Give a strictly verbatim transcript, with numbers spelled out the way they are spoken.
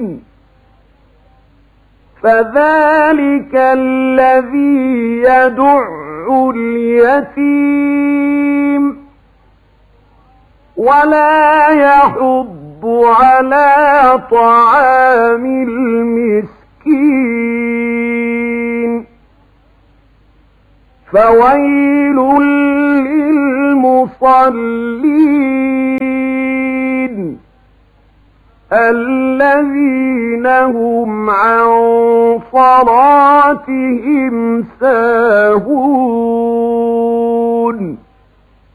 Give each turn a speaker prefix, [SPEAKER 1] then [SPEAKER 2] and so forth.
[SPEAKER 1] فذلك الذي يدع اليتيم ولا يحض على طعام المسكين فويل للمصلين الذين هم عن صلاتهم ساهون